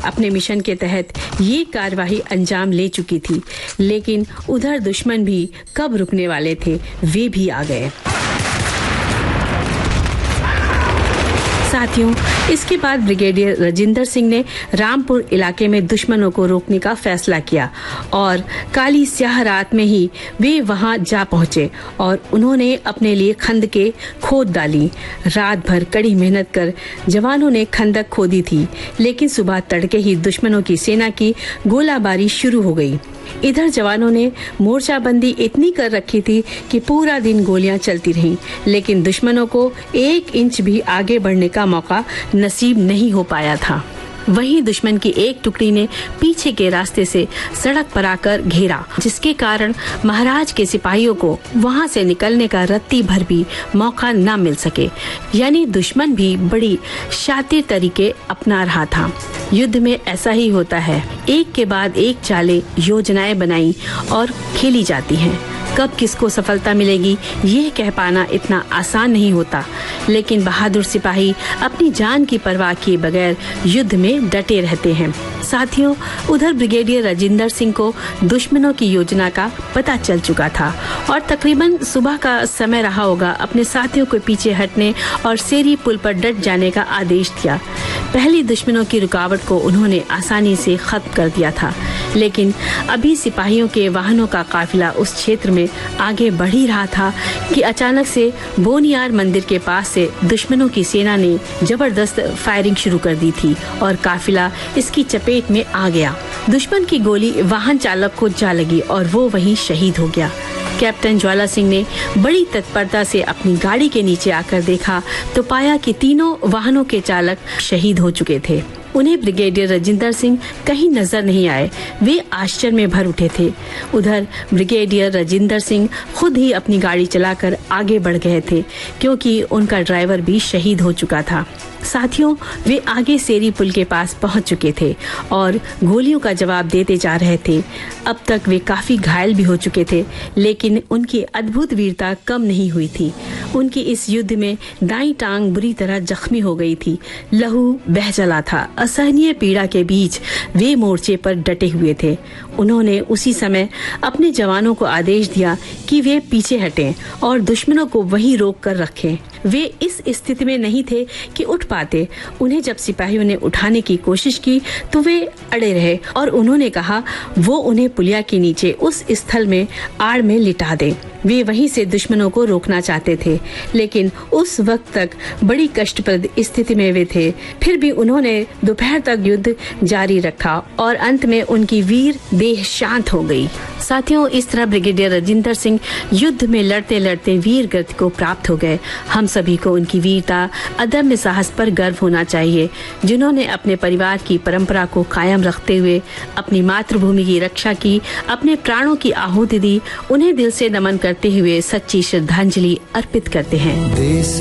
अपने मिशन के तहत ये कार्यवाही अंजाम ले चुकी थी, लेकिन उधर दुश्मन भी कब रुकने वाले थे, वे भी आ गए। साथियों, इसके बाद ब्रिगेडियर राजिंदर सिंह ने रामपुर इलाके में दुश्मनों को रोकने का फैसला किया और काली स्याह रात में ही वे वहां जा पहुंचे और उन्होंने अपने लिए खंदकें खोद डाली। रात भर कड़ी मेहनत कर जवानों ने खंदक खोदी थी, लेकिन सुबह तड़के ही दुश्मनों की सेना की गोलाबारी शुरू हो गई। इधर जवानों ने मोर्चाबंदी इतनी कर रखी थी कि पूरा दिन गोलियां चलती रहीं, लेकिन दुश्मनों को 1 इंच भी आगे बढ़ने का मौका नसीब नहीं हो पाया था। वहीं दुश्मन की एक टुकड़ी ने पीछे के रास्ते से सड़क पर आकर घेरा, जिसके कारण महाराज के सिपाहियों को वहां से निकलने का रत्ती भर भी मौका न मिल सके। यानी दुश्मन भी बड़ी शातिर तरीके अपना रहा था। युद्ध में ऐसा ही होता है, एक के बाद एक चालें, योजनाएं बनाई और खेली जाती हैं। कब किसको सफलता मिलेगी ये कह पाना इतना आसान नहीं होता, लेकिन बहादुर सिपाही अपनी जान की परवाह किए बगैर युद्ध में डटे रहते हैं। साथियों, उधर ब्रिगेडियर राजिंदर सिंह को दुश्मनों की योजना का पता चल चुका था और तकरीबन सुबह का समय रहा होगा अपने साथियों को पीछे हटने और सेरी पुल पर डट जाने का आदेश दिया। पहली दुश्मनों की रुकावट को उन्होंने आसानी से खत्म कर दिया था, लेकिन अभी सिपाहियों के वाहनों का काफिला उस क्षेत्र में आगे बढ़ ही रहा था कि अचानक से बोनियार मंदिर के पास से दुश्मनों की सेना ने जबरदस्त फायरिंग शुरू कर दी थी और काफिला इसकी चपेट में आ गया। दुश्मन की गोली वाहन चालक को जा लगी और वो वहीं शहीद हो गया। कैप्टन ज्वाला सिंह ने बड़ी तत्परता से अपनी गाड़ी के नीचे आकर देखा तो पाया कि तीनों वाहनों के चालक शहीद हो चुके थे। उन्हें ब्रिगेडियर राजिंदर सिंह कहीं नजर नहीं आए। वे आश्चर्य में भर उठे थे। उधर ब्रिगेडियर राजिंदर सिंह खुद ही अपनी गाड़ी चलाकर आगे बढ़ गए थे, क्योंकि उनका ड्राइवर भी शहीद हो चुका था। साथियों, वे आगे सेरी पुल के पास पहुंच चुके थे और गोलियों का जवाब देते जा रहे थे। अब तक वे काफी घायल भी हो चुके थे, लेकिन उनकी अद्भुत वीरता कम नहीं हुई थी। उनकी इस युद्ध में दाईं टांग बुरी तरह जख्मी हो गई थी, लहू बह चला था। असहनीय पीड़ा के बीच वे मोर्चे पर डटे हुए थे। उन्होंने उसी समय अपने जवानों को आदेश दिया कि वे पीछे हटें और दुश्मनों को वहीं रोक कर रखें। वे इस स्थिति में नहीं थे कि उठ पाते। उन्हें जब सिपाहियों ने उठाने की कोशिश की तो वे अड़े रहे और उन्होंने कहा वो उन्हें पुलिया के नीचे उस स्थल में आड़ में लिटा दे। वे वहीं से दुश्मनों को रोकना चाहते थे, लेकिन उस वक्त तक बड़ी कष्टप्रद स्थिति में वे थे। फिर भी उन्होंने दोपहर तक युद्ध जारी रखा और अंत में उनकी वीर देह शांत हो गई। साथियों, इस तरह ब्रिगेडियर राजिंदर सिंह युद्ध में लड़ते लड़ते वीर गति को प्राप्त हो गए। हम सभी को उनकी वीरता, अदम्य साहस पर गर्व होना चाहिए, जिन्होंने अपने परिवार की परंपरा को कायम रखते हुए अपनी मातृभूमि की रक्षा की, अपने प्राणों की आहुति दी। उन्हें दिल से नमन करते हुए सच्ची श्रद्धांजलि अर्पित करते हैं।